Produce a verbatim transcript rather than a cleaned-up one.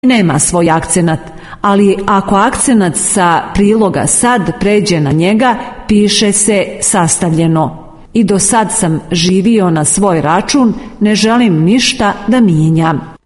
nema svoj akcenat, ali ako akcenat sa priloga sad pređe na njega, piše se sastavljeno. I do sad sam živio na svoj račun, ne želim ništa da mijenjam.